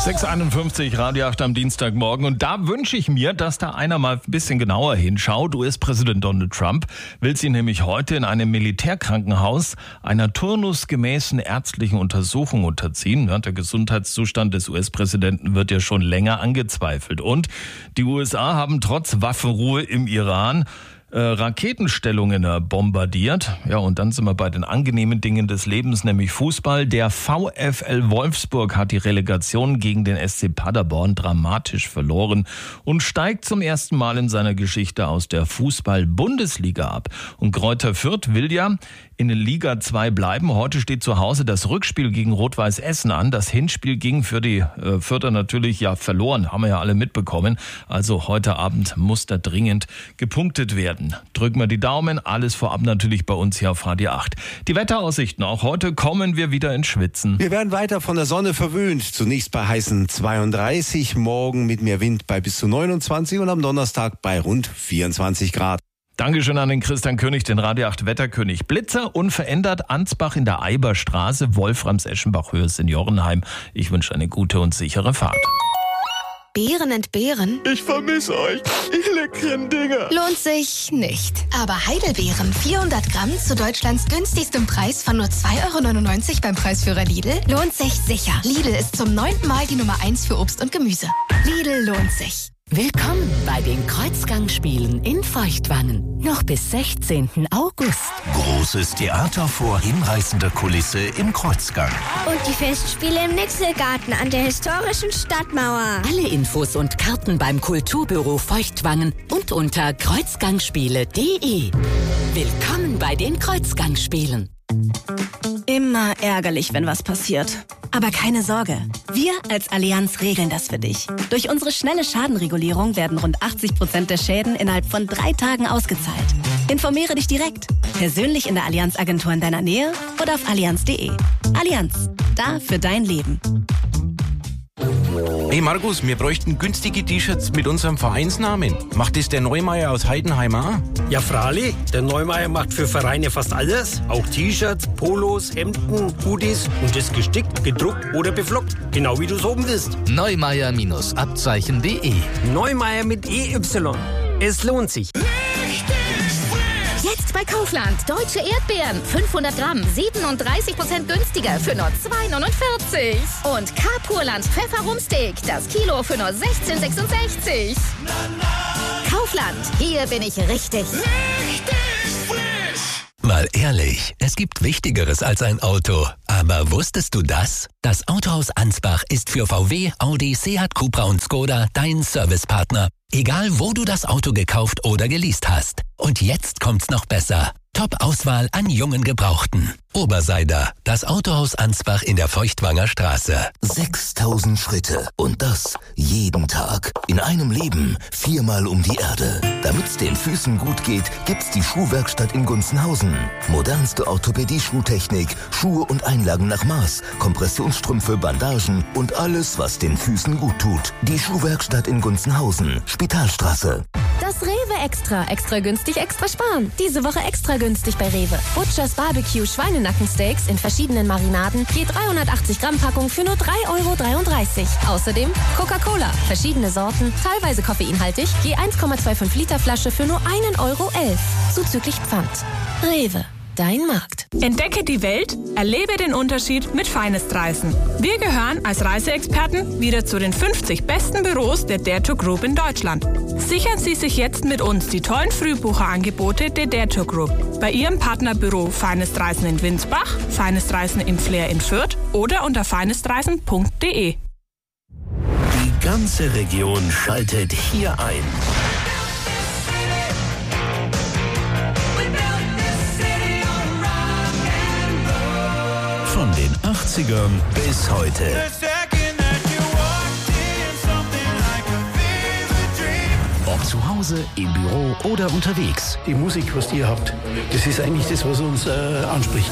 6:51, Radio 8 am Dienstagmorgen. Und da wünsche ich mir, dass da einer mal ein bisschen genauer hinschaut. US-Präsident Donald Trump will sie nämlich heute in einem Militärkrankenhaus einer turnusgemäßen ärztlichen Untersuchung unterziehen. Der Gesundheitszustand des US-Präsidenten wird ja schon länger angezweifelt. Und die USA haben trotz Waffenruhe im Iran Raketenstellungen bombardiert. Ja, und dann sind wir bei den angenehmen Dingen des Lebens, nämlich Fußball. Der VfL Wolfsburg hat die Relegation gegen den SC Paderborn dramatisch verloren und steigt zum ersten Mal in seiner Geschichte aus der Fußball-Bundesliga ab. Und Greuther Fürth will ja in Liga 2 bleiben. Heute steht zu Hause das Rückspiel gegen Rot-Weiß Essen an. Das Hinspiel ging für die Fürther natürlich ja verloren, haben wir ja alle mitbekommen. Also heute Abend muss da dringend gepunktet werden. Drücken wir die Daumen, alles vorab natürlich bei uns hier auf Radio 8. Die Wetteraussichten auch heute, kommen wir wieder ins Schwitzen. Wir werden weiter von der Sonne verwöhnt. Zunächst bei heißen 32, morgen mit mehr Wind bei bis zu 29 und am Donnerstag bei rund 24 Grad. Dankeschön an den Christian König, den Radio 8 Wetterkönig. Blitzer unverändert, Ansbach in der Eiberstraße, Wolframs-Eschenbach-Höhe, Seniorenheim. Ich wünsche eine gute und sichere Fahrt. Beeren entbehren? Ich vermisse euch, ihr leckeren Dinger. Lohnt sich nicht. Aber Heidelbeeren, 400 Gramm zu Deutschlands günstigstem Preis von nur 2,99 € beim Preisführer Lidl, lohnt sich sicher. Lidl ist zum 9. Mal die Nummer 1 für Obst und Gemüse. Lidl lohnt sich. Willkommen bei den Kreuzgangspielen in Feuchtwangen. Noch bis 16. August. Großes Theater vor hinreißender Kulisse im Kreuzgang. Und die Festspiele im Nixelgarten an der historischen Stadtmauer. Alle Infos und Karten beim Kulturbüro Feuchtwangen und unter kreuzgangspiele.de. Willkommen bei den Kreuzgangspielen. Immer ärgerlich, wenn was passiert. Aber keine Sorge, wir als Allianz regeln das für dich. Durch unsere schnelle Schadenregulierung werden rund 80% der Schäden innerhalb von 3 Tagen ausgezahlt. Informiere dich direkt, persönlich in der Allianz-Agentur in deiner Nähe oder auf allianz.de. Allianz, da für dein Leben. Hey Markus, wir bräuchten günstige T-Shirts mit unserem Vereinsnamen. Macht das der Neumeier aus Heidenheim auch? Ja, freilich. Der Neumeier macht für Vereine fast alles. Auch T-Shirts, Polos, Hemden, Hoodies und das gestickt, gedruckt oder beflockt. Genau wie du es oben willst. Neumeier-Abzeichen.de. Neumeier mit EY. Es lohnt sich. Jetzt bei Kaufland. Deutsche Erdbeeren. 500 Gramm. 37% günstiger für nur 2,49 €. Und Carpurland Pfefferrumsteak. Das Kilo für nur 16,66 €. Kaufland. Hier bin ich richtig. Mal ehrlich, es gibt Wichtigeres als ein Auto. Aber wusstest du das? Das Autohaus Ansbach ist für VW, Audi, Seat, Cupra und Skoda dein Servicepartner. Egal, wo du das Auto gekauft oder geleast hast. Und jetzt kommt's noch besser. Top-Auswahl an jungen Gebrauchten. Oberseider, das Autohaus Ansbach in der Feuchtwanger Straße. 6000 Schritte und das jeden Tag. In einem Leben 4-mal um die Erde. Damit's den Füßen gut geht, gibt's die Schuhwerkstatt in Gunzenhausen. Modernste Orthopädie-Schuhtechnik, Schuhe und Einlagen nach Maß, Kompressionsstrümpfe, Bandagen und alles, was den Füßen gut tut. Die Schuhwerkstatt in Gunzenhausen, Spitalstraße. Das Rewe Extra. Extra günstig, extra sparen. Diese Woche extra günstig bei Rewe. Butchers Barbecue Schweinenackensteaks in verschiedenen Marinaden. Je 380 Gramm Packung für nur 3,33 €. Außerdem Coca-Cola. Verschiedene Sorten, teilweise koffeinhaltig. Je 1,25 Liter Flasche für nur 1,11 €. Zuzüglich Pfand. Rewe. Dein Markt. Entdecke die Welt, erlebe den Unterschied mit Finest-Reisen. Wir gehören als Reiseexperten wieder zu den 50 besten Büros der Dare to Group in Deutschland. Sichern Sie sich jetzt mit uns die tollen Frühbucherangebote der Dare to Group. Bei Ihrem Partnerbüro Finest-Reisen in Winsbach, Finest-Reisen im Flair in Fürth oder unter finestreisen.de. Die ganze Region schaltet hier ein. Von den 80ern bis heute. Ob zu Hause, im Büro oder unterwegs. Die Musik, was ihr habt, das ist eigentlich das, was uns anspricht.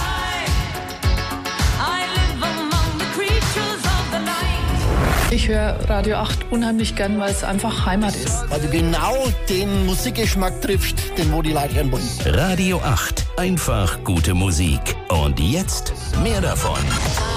Ich höre Radio 8 unheimlich gern, weil es einfach Heimat ist. Weil du genau den Musikgeschmack triffst, den wo die Leute hören wollen. Radio 8, einfach gute Musik. Und jetzt mehr davon.